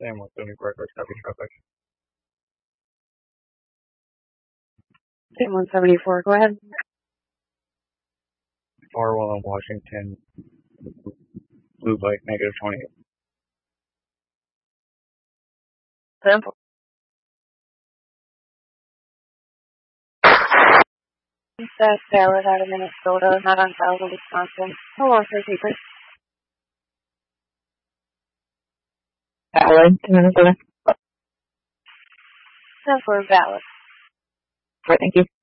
Sam 174, first copy, traffic. Sam 174, go ahead. Farwell and Washington, blue light, negative 28. Sample. That's valid out of Minnesota, not on file in Wisconsin. Hold on for a secret. Valid in Minnesota. That's for valid. Right, thank you.